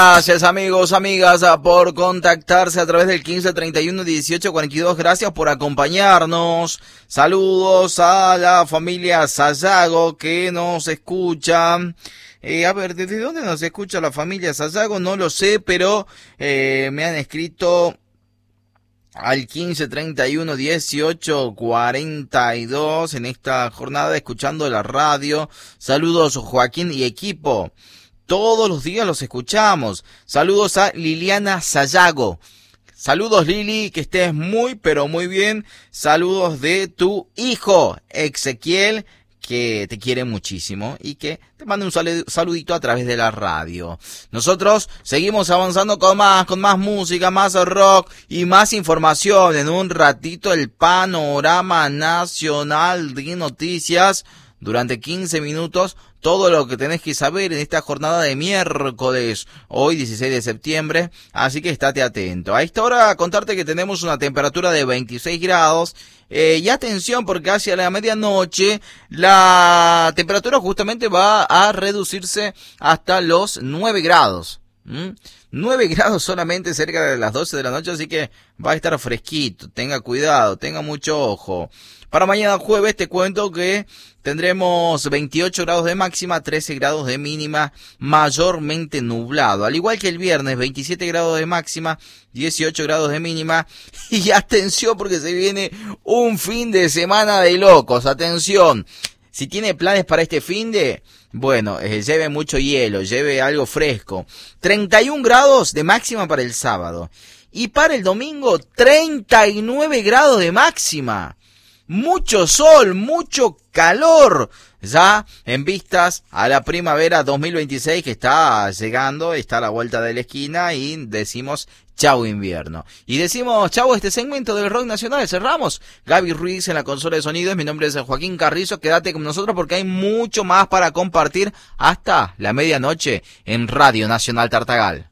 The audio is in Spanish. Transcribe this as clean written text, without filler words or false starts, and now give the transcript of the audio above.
Gracias amigos, amigas, por contactarse a través del 15 31 18 42. Gracias por acompañarnos. Saludos a la familia Sayago que nos escucha. A ver, ¿desde dónde nos escucha la familia Sayago? No lo sé, pero me han escrito al 15 31 18 42 en esta jornada escuchando la radio. Saludos Joaquín y equipo. Todos los días los escuchamos. Saludos a Liliana Sayago. Saludos Lili, que estés muy pero muy bien. Saludos de tu hijo Ezequiel, que te quiere muchísimo y que te manda un saludito a través de la radio. Nosotros seguimos avanzando con más música, más rock y más información. En un ratito el panorama nacional de noticias durante 15 minutos. Todo lo que tenés que saber en esta jornada de miércoles, hoy 16 de septiembre, así que estate atento. A esta hora contarte que tenemos una temperatura de 26 grados, y atención porque hacia la medianoche la temperatura justamente va a reducirse hasta los 9 grados. 9 grados solamente cerca de las 12 de la noche, así que va a estar fresquito, tenga cuidado, tenga mucho ojo. Para mañana jueves te cuento que tendremos 28 grados de máxima, 13 grados de mínima, mayormente nublado. Al igual que el viernes, 27 grados de máxima, 18 grados de mínima. Y atención porque se viene un fin de semana de locos. Atención, si tiene planes para este fin de... Bueno, lleve mucho hielo, lleve algo fresco. 31 grados de máxima para el sábado. Y para el domingo, 39 grados de máxima. Mucho sol, mucho calor, ya en vistas a la primavera 2026 que está llegando, está a la vuelta de la esquina y decimos chau invierno. Y decimos chau este segmento del rock nacional, cerramos. Gaby Ruiz en la consola de sonidos, mi nombre es Joaquín Carrizo, quédate con nosotros porque hay mucho más para compartir hasta la medianoche en Radio Nacional Tartagal.